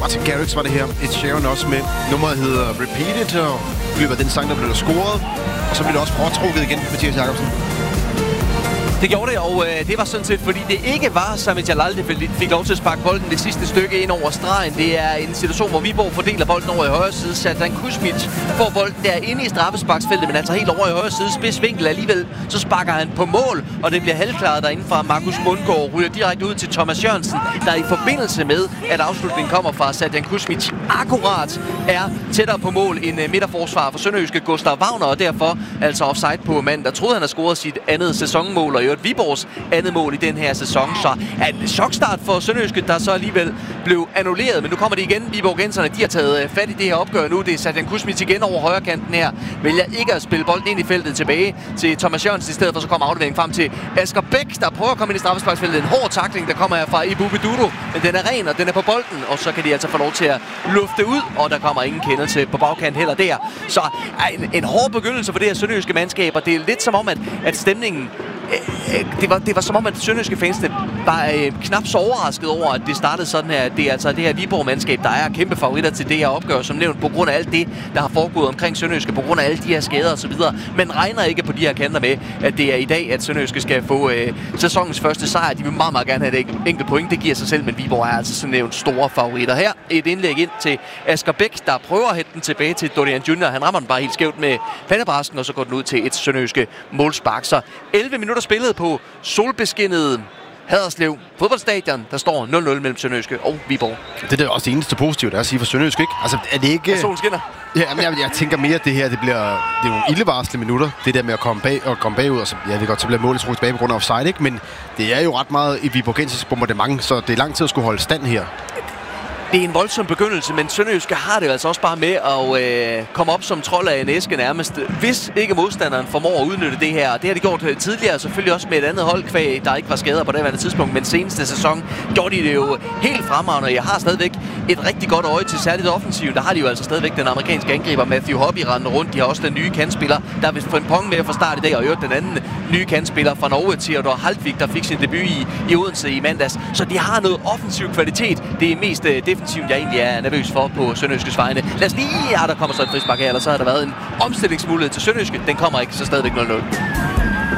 Martin Garrix var det her. Ed Sheeran også med. Nummeret hedder Repeat It, og i løbet af den sang, der blev der scoret. Og så blev det også foretrukket igen, Mathias Jakobsen. Det gjorde det, og det var sådan set, fordi det ikke var Sami Jalal, der fik lov til at sparke bolden det sidste stykke ind over stregen. Det er en situation, hvor Viborg fordeler bolden over i højre side. Serdan Kuzmic får bolden der inde i straffesparksfeltet, men altså helt over i højre side. Spidsvinkel alligevel, så sparker han på mål, og det bliver halvklaret derinde fra Markus Mundgaard. Ryger direkte ud til Thomas Jørgensen, der i forbindelse med, at afslutningen kommer fra Serdan Kuzmic, akkurat er tættere på mål end midterforsvar for sønderjyske Gustav Wagner, og derfor altså offside på manden, der troede, han havde scoret sit andet sæsonmål, og Viborgs andet mål i den her sæson. Så er en chokstart for sønderjyske, der så alligevel blev annulleret. Men nu kommer de igen, Viborgenserne. De har taget fat i det her opgør nu. Det er Serdan Kuzmic igen over højre kanten her. Vælger ikke at spille bolden ind i feltet tilbage til Thomas Jørgensen. I stedet for så kommer afleveringen frem til Asger Bæk, der prøver at komme ind i straffesparksfeltet. En hård tackling, der kommer her fra Ibu Bedudo. Men den er ren, og den er på bolden. Og så kan de altså få lov til at lufte ud. Og der kommer ingen kendelse på bagkant heller der. Så en hård begyndelse for det her sønderjyske mandskab. Og det er lidt som om, at stemningen det var som om, at sønderjyske fansene var knap så overrasket over, at det startede sådan her. Det er altså det her Viborg-mandskab, der er kæmpe favoritter til det her opgør, som nævnt, på grund af alt det, der har foregået omkring sønderjyske, på grund af alle de her skader osv. Men regner ikke på de her kanter med, at det er i dag, at sønderjyske skal få sæsonens første sejr. De vil meget, meget gerne have et enkelt point. Det giver sig selv, men Viborg er altså sådan nævnt store favoritter. Her et indlæg ind til Asger Bæk, der prøver at hætte den tilbage til Dorian Junior. Han rammer den bare helt skævt med pandebrasken, og så går den ud til et sønderjyske målspark. Så 11 minutter spillet på solbeskinnet Haderslev fodboldstadion. Der står 0-0 mellem sønderjyske og Viborg. Det er da også det eneste positive, der er at sige for sønderjyske, ikke? Altså, er det ikke... Solen skinner. Ja, men jeg tænker mere, at det her, det er nogle ildevarslede minutter. Det der med at komme bagud, og så, ja, det godt, så bliver målet trukket tilbage på grund af offside, ikke? Men det er jo ret meget i Viborgensisk bombardement, så det er lang tid at skulle holde stand her. Det er en voldsom begyndelse, men sønderjyske har det altså også bare med at komme op som trold af en æske nærmest, hvis ikke modstanderen formår at udnytte det her. Det har de gjort tidligere, selvfølgelig også med et andet hold, kvæg, der ikke var skader på det tidspunkt, men seneste sæson gjorde de det jo helt fremragende. Jeg har stadigvæk et rigtig godt øje til særligt offensiven. Der har de jo altså stadigvæk den amerikanske angriber Matthew Hobby rendende rundt. De har også den nye kantspiller, der vil få en pong med fra start i dag, og den anden nye kantspiller fra Norge, Theodor Haltvik, der fik sin debut i Odense i mandags. Så de har noget offensiv kvalitet. Det er mest defensivt, jeg egentlig er nervøs for på sønderjyskes vegne. Lad os lige, der kommer så et frispark her, eller så har der været en omstillingsmulighed til sønderjyske. Den kommer ikke, så stadigvæk 0-0.